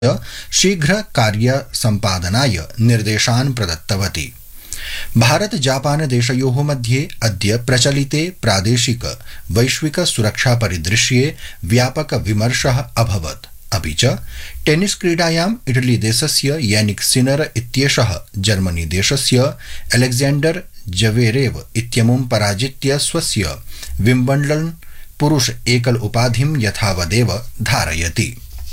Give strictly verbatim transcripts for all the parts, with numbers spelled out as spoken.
शीघ्र कार्य सम्पादनाय निर्देशान् प्रदत्तवती। भारत जापान देशयोः मध्ये अद्य प्रचलिते प्रादेशिक वैश्विक सुरक्षा परिदृश्ये व्यापक विमर्शः अभवत्। अपि च टेनिस क्रीडायाम् इटली देशस्य यानिक सिनर इत्येषः जर्मनी देशस्य अलेक्जेंडर जवेरेव इत्यमुं पराजित्य स्वस्य विम्बल्डन् पुरुष एकल उपाधिं यथावदेव धारयति।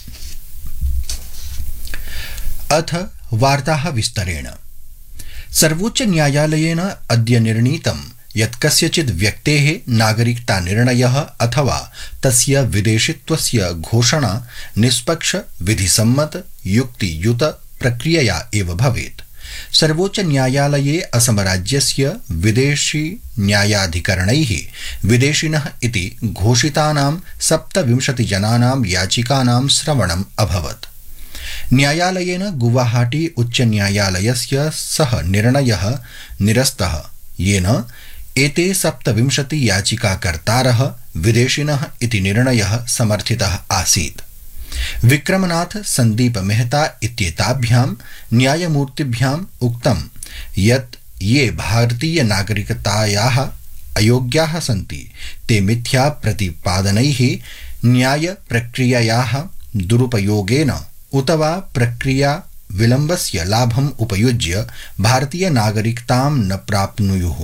अथ वार्ताः विस्तरेण। सर्वोच्च न्यायालयेन अद्य निर्णीतं यत् कस्यचित् व्यक्तेः नागरिकता निर्णयः अथवा तस्य विदेशित्वस्य घोषणा निष्पक्ष विधिसम्मत युक्तियुत प्रक्रियया एव भवेत्। सर्वोच्च न्यायालये असम राज्यस्य विदेशी न्यायाधिकरणैः विदेशिनः इति घोषितानां सप्तविंशतिजनानां याचिकानां श्रवणम् अभवत्। न्यायालयेन गुवाहाटी उच्च न्यायालयस्य सः निर्णयः निरस्तः, येन एते सप्तविंशति याचिकाकर्तारः विदेशिनः इति निर्णयः समर्थितः आसीत्। विक्रमनाथ संदीप मेहता इत्येताभ्यां न्यायमूर्तिभ्याम् उक्तं यत् ये भारतीय नागरिकतायाः अयोग्याः सन्ति ते मिथ्या प्रतिपादनैः न्याय प्रक्रियायाः दुरुपयोगेन उत वा प्रक्रिया विलम्बस्य लाभम् उपयुज्य भारतीय नागरिकतां न प्राप्नुयुः।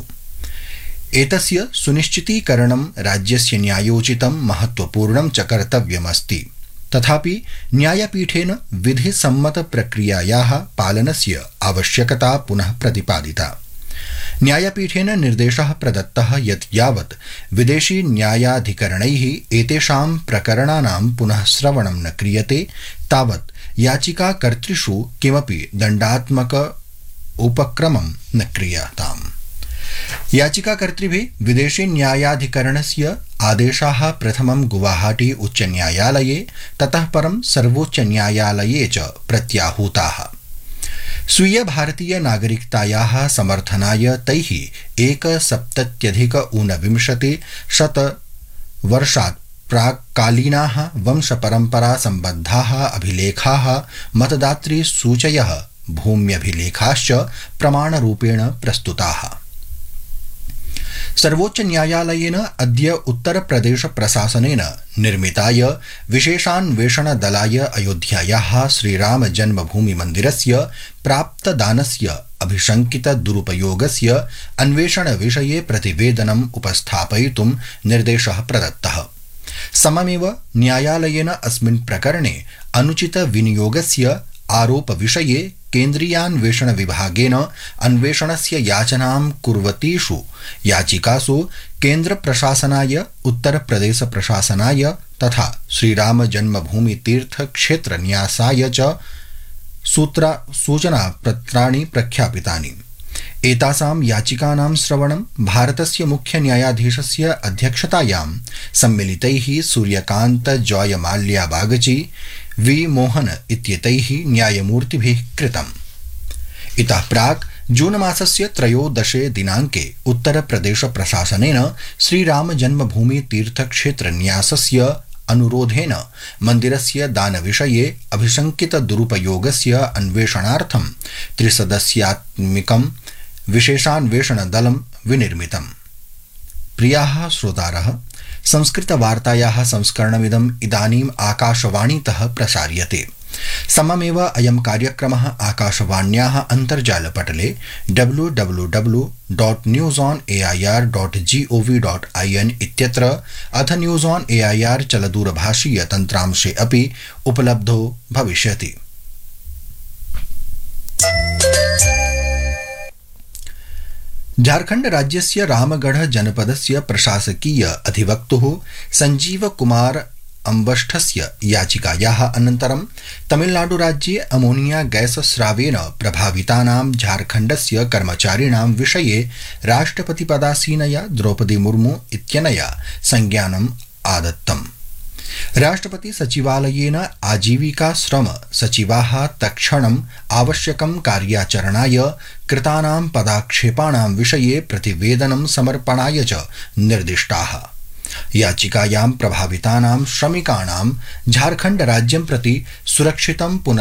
एतस्य सुनिश्चितीकरणं राज्यस्य न्यायोचितं महत्वपूर्णं च कर्तव्यमस्ति। तथापि न्यायपीठेन विधिसम्मत प्रक्रियायाः पालनस्य आवश्यकता पुनः प्रतिपादिता। न्यायपीठेन निर्देशः प्रदत्तः यत् यावत् विदेशी न्यायाधिकरणैः एतेषां प्रकरणानां पुनः श्रवणं न क्रियते तावत् याचिकाकर्तृषु किमपि दण्डात्मक उपक्रमं न क्रियताम्। याचिकाकर्तृभिः विदेशी न्यायाधिकरणस्य आदेशाः प्रथमं गुवाहाटी उच्च न्यायालये ततः परं सर्वोच्च न्यायालये च प्रत्याहूताः। स्वीय भारतीय नागरिकतायाः समर्थनाय तैः एकसप्तत्यधिक ऊनविंशति शत वर्षात् प्राक्कालीनाः वंशपरम्परा सम्बद्धाः अभिलेखाः मतदातृसूचयः भूम्यभिलेखाश्च प्रमाणरूपेण प्रस्तुताः। सर्वोच्च न्यायालयेन अद्य उत्तर प्रदेश प्रशासनेन निर्मिताय विशेषान्वेषणदलाय अयोध्यायाः श्रीराम जन्मभूमि मन्दिरस्य प्राप्तदानस्य अभिशंकित दुरुपयोगस्य अन्वेषण विषये प्रतिवेदनम् उपस्थापयितुं निर्देशः प्रदत्तः। सममेव न्यायालयेन अस्मिन् प्रकरणे अनुचित विनियोगस्य आरोप विषये केन्द्रीयान्वेषण विभागेन अन्वेषणस्य याचनां कुर्वतीषु याचिकासु केन्द्र प्रशासनाय उत्तर प्रदेश प्रशासनाय तथा श्रीराम जन्मभूमि तीर्थ क्षेत्र न्यासाय च सूत्रा सूचना पत्राणि प्रख्यापितानि। एतासां याचिकानां श्रवणं भारतस्य मुख्य न्यायाधीशस्य अध्यक्षतायां सम्मिलितैः सूर्यकान्त जॉय माल्या बागची वी मोहन इत्येतैः न्यायमूर्तिभिः कृतम्। इतः प्राक् जून मासस्य त्रयोदशे दिनाङ्के उत्तर प्रदेश प्रशासनेन श्रीराम जन्मभूमि तीर्थक्षेत्र न्यासस्य अनुरोधेन मन्दिरस्य दानविषये अभिशंकित दुरुपयोगस्य अन्वेषणार्थं त्रिसदस्यात्मिकं विशेषान्वेषणदलं विनिर्मितम्। प्रियाः श्रोतारः, संस्कृतवार्तायाः संस्करणमिदम् इदानीम् आकाशवाणीतः प्रसार्यते। सममेव अयं कार्यक्रमः आकाशवाण्याः अन्तर्जालपटले W W W dot news on A I R dot G O V dot I N इत्यत्र अथ news on A I R चलदूरभाषीय तन्त्रांशे अपि उपलब्धो भविष्यति। झारखंड राज्यस्य रामगढ़ जनपदस्य प्रशासकीय अधिवक्तुः संजीव कुमार अम्बष्ठस्य याचिकायाः अनन्तरं तमिलनाडुराज्ये अमोनिया गैस स्रावेन प्रभावितानां झारखण्डस्य कर्मचारिणां विषये राष्ट्रपतिपदासीनया द्रौपदी मुर्मू इत्यनया संज्ञानम् आदत्तम्। राष्ट्रपति सचिवालयेन आजीविका श्रम सचिवाः तत्क्षणम् आवश्यकं कार्याचरणाय कृतानां पदाक्षेपाणां विषये प्रतिवेदनं समर्पणाय च निर्दिष्टाः। याचिकायां प्रभावितानां श्रमिकाणां झारखण्ड राज्यं प्रति सुरक्षितं पुनः